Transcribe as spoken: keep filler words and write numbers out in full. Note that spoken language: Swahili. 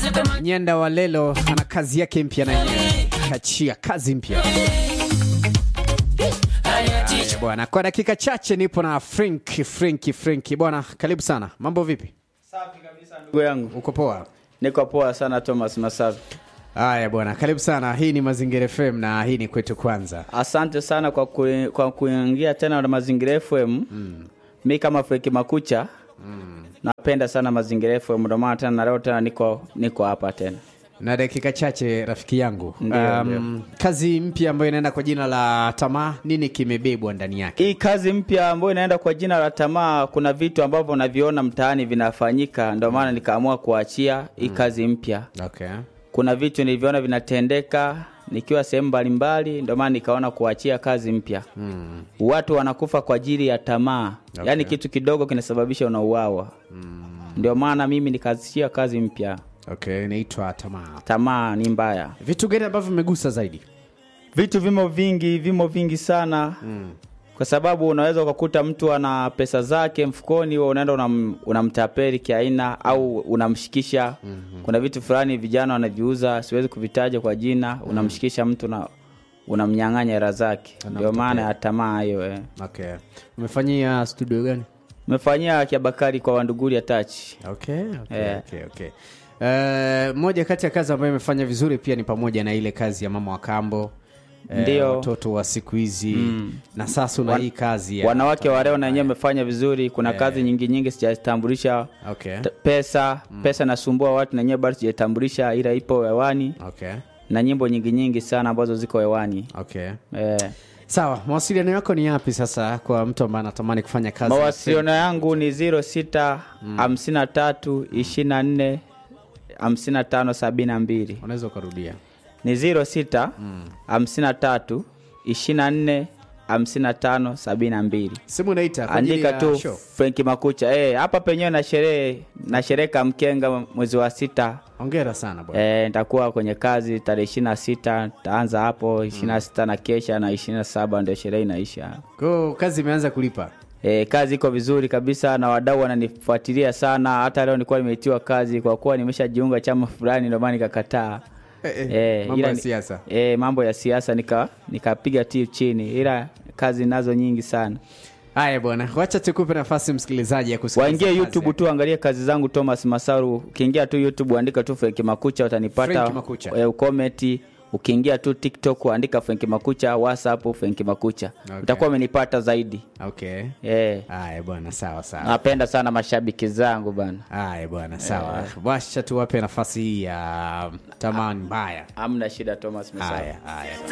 Nyanda wa Lelo ana kazi yake mpya na yeye kachia kazi mpya. Bwana, kwa dakika chache nipo na Frank Frank Frank. Bwana, karibu sana. Mambo vipi? Safi kabisa ndugu yangu. Uko poa? Niko poa sana Thomas Masaru. Haya bwana, karibu sana. Hii ni Mazingira F M na hii ni Kwetu Kwanza. Asante sana kwa ku, kwa kuingia tena na Mazingira F M. Mm. Mimi kama Frank Makucha, mm. napenda sana Mazingira F M, ndio maana tena leo tena niko niko hapa tena. Na dakika chache rafiki yangu. Ndiyo, um, ndiyo. Kazi mpya ambayo inaenda kwa jina la Tamaa, nini kimebebwa ndani yake? Hii kazi mpya ambayo inaenda kwa jina la Tamaa, kuna vitu ambavyo naviona mtaani vinafanyika, ndio maana nikaamua kuachia hii mm. kazi mpya. Okay. Kuna vitu niliviona vinatendeka nikiwa sehemu mbalimbali, ndio maana nikaona kuachia kazi mpya. Mm. Watu wanakufa kwa ajili ya tamaa. Okay. Yaani kitu kidogo kinasababisha unauawa. Mm. Ndio maana mimi nikaachia kazi mpya. Okay, inaitwa Tamaa. Tamaa ni mbaya. Vitu gani ambavyo vimegusa zaidi? Vitu vimo vingi, vimo vingi sana. Mm. Kwa sababu unaweza ukakuta mtu ana pesa zake mfukoni, wewe unaenda unam, unamtapeli kiaina au unamshikisha. Mm-hmm. Kuna vitu fulani vijana wanaviuza, siwezi kuvitaja kwa jina, mm. unamshikisha mtu na unamnyang'anya hela zake. Ndio maana ya tamaa hiyo eh. Okay. Umefanyia studio gani? Umefanyia Kiabakari kwa Wanduguri Attach. Okay, okay, eh. okay, okay. Uh, moja kati ya kazi ambayo imefanya vizuri pia ni pamoja na ile kazi ya Mama wa Kambo. Ndio uh, watoto wa siku hizi mm. na sasa una hii kazi ya wanawake wa leo na wenyewe wamefanya vizuri. Kuna yeah. kazi nyingi nyingi sijatambulisha. Okay. T- pesa mm. pesa nasumbua watu na wenyewe bado sijatambulisha, ila ipo hewani. Okay. Na nyimbo nyingi nyingi sana ambazo ziko hewani. Okay. Eh. Sawa, mawasiliano yako ni yapi sasa kwa mtu ambaye anatamani kufanya kazi? Mawasiliano yangu ni zero sita hamsini na tatu ishirini na nne hamsini na tano sabini na mbili. Unaweza kurudia? Ni zero sita hamsini na tatu ishirini na nne hamsini na tano sabini na mbili. Simu unaita kwa ajili ya tu show? Frank Makucha. Eh, hapa penyewe na sherehe na shereka Mkenga mwezi wa sita. Hongera sana bwana. Eh, nitakuwa kwenye kazi tarehe ishirini na sita, taanza hapo ishirini na sita mm. na kesha na ishirini na saba ndio sherehe inaisha. Kwa kazi imeanza kulipa. Eh, kazi iko vizuri kabisa na wadau wananifuatilia sana. Hata leo nilikuwa nimeitiwa kazi kwa kuwa nimeshajiunga chama fulani, ndio maana nikakataa. Eh, eh, mambo ya siasa. Eh, mambo ya siasa nika nikapiga tip chini, ila kazi nazo nyingi sana. Haya bwana, wacha tukupe nafasi msikilizaji ya kusikiliza. Waingie YouTube tu angalia kazi zangu Thomas Masaru. Ukiingia tu YouTube andika tu Frank Makucha utanipata. Eh, ukomenti. Ukiingia tu TikTok andika Frank Makucha, WhatsApp Frank Makucha. Okay. Utakuwa umenipata zaidi. Okay. Eh. Haya bwana, sawa sawa. Napenda sana mashabiki zangu bwana. Haya bwana, sawa. Eh. Wacha tuwape nafasi hii ya Tamaa Mbaya. Hamna shida Thomas Masaru. Haya, haya.